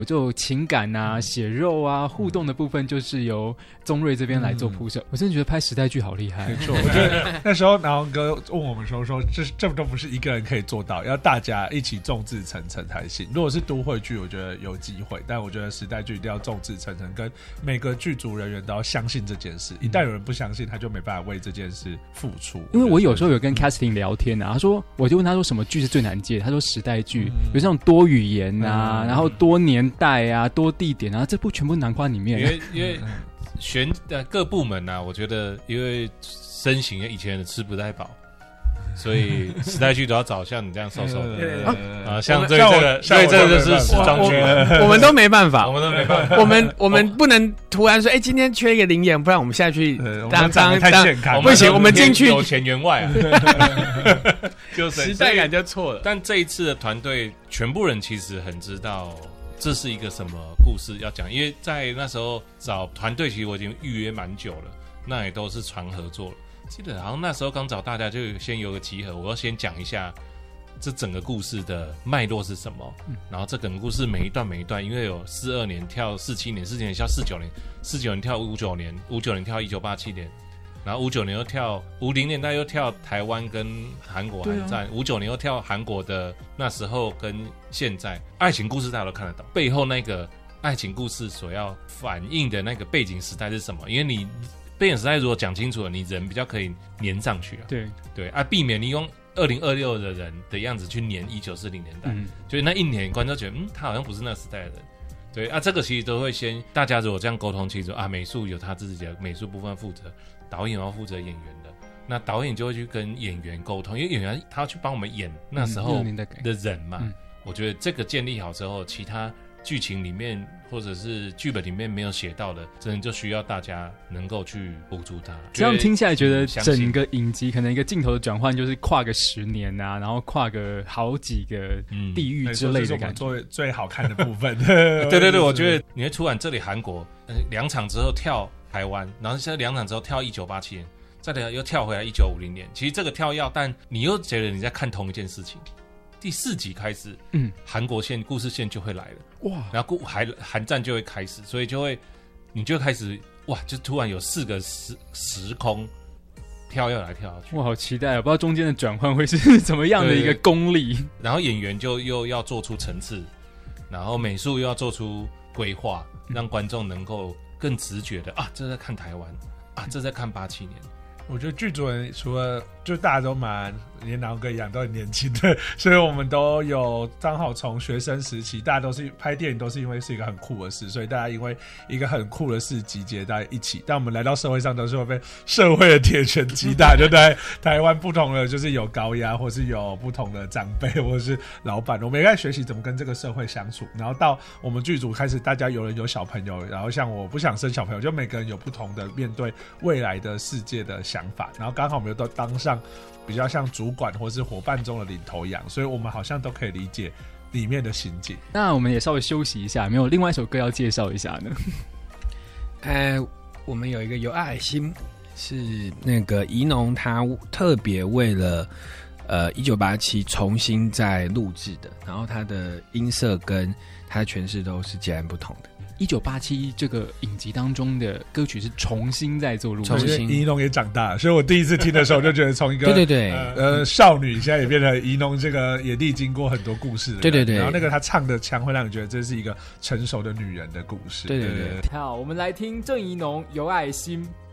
就情感啊、血肉啊、互动的部分，就是由宗瑞这边来做铺设。我真的觉得拍时代剧好厉害。 没错，我觉得那时候南宏哥问我们说这都不是一个人可以做到，要大家一起众志成城才行。如果是都会剧，我觉得有机会，但我觉得时代剧一定要众志成城，跟每个剧组人员都要相信这件事。一旦有人不相信，他就没办法为这件事付出。 因为我有时候有跟 casting 聊天啊，我就问他说什么剧是最难接，他说时代剧，有这种多语言啊，然后多年代啊、多地点啊，这部全部囊括里面。 因为各部门啊，我觉得因为身形以前吃不太饱，所以时代剧都要找像你这样瘦瘦的啊，像这个就是时装剧， 我们都没办法， 我们都没办法， 我们不能突然说，今天缺一个灵眼，不然我们下去当太健康， 不行，我们进去有钱员外啊， 就是时代感就错了。 但这一次的团队全部人其实很知道这是一个什么故事要讲，因为在那时候找团队，其实我已经预约蛮久了，那也都是传合作了。记得好像那时候刚找大家就先有个集合，我要先讲一下这整个故事的脉络是什么，然后这整个故事每一段，因为有42年跳47年，47年跳49年，49年跳59年，59年跳1987年，然后59年又跳50年代又跳台湾跟韩国韩战，59年又跳韩国的那时候跟现在爱情故事大家都看得到，背后那个爱情故事所要反映的那个背景时代是什么？因为你背景时代如果讲清楚了，你人比较可以粘上去啊。对啊，避免你用2026的人的样子去粘1940年代，所以那一年观众觉得他好像不是那个时代的人。对啊，这个其实都会先大家如果这样沟通清楚啊，美术有他自己的美术部分负责，导演要负责演员的，那导演就会去跟演员沟通，因为演员他要去帮我们演那时候的人嘛。我觉得这个建立好之后，其他剧情里面或者是剧本里面没有写到的，真的就需要大家能够去补足它。 这样听下来，觉得整个影集可能一个镜头的转换就是跨个10年啊，然后跨个好几个地域之类的感觉， 最好看的部分。 对，我觉得你会突然这里韩国2场之后跳台湾，然后现在2场之后跳1987年，再来又跳回来1950年。其实这个跳跃，但你又觉得你在看同一件事情。第4集开始，韩国线故事线就会来了，哇！然后韩战就会开始，所以你就会开始哇，就突然有4个时空跳跃来跳下去， 哇，好期待啊！不知道中间的转换会是怎么样的一个功力。 然后演员就又要做出层次，然后美术又要做出规划，让观众能够更直觉的这在看台湾啊，这在看87年。 我觉得剧组人除了就大家都蛮连南宏哥一样都很年轻的，所以我们都有刚好从学生时期，大家都是拍电影都是因为是一个很酷的事，所以大家因为一个很酷的事集结在一起。但我们来到社会上都是会被社会的铁拳击打，就在台湾不同的就是有高压，或是有不同的长辈或者是老板，我们也在学习怎么跟这个社会相处。然后到我们剧组开始，大家有人有小朋友，然后像我不想生小朋友，就每个人有不同的面对未来的世界的想法，然后刚好我们又都当上比较像主管或是伙伴中的领头羊，所以我们好像都可以理解里面的心境。 那我们也稍微休息一下，没有另外一首歌要介绍一下呢？ 我们有一个有爱心，是那个宜农他特别为了1987重新再录制的，然后他的音色跟他的诠释都是截然不同的。 1987这个影集当中的歌曲是重新在做录制， 宜农也长大了，所以我第一次听的时候就觉得从一个对少女现在也变成宜农这个也历经过很多故事的人， 对， 然后那个她唱的腔会让你觉得这是一个成熟的女人的故事， 对。 好，我们来听郑宜农有爱心。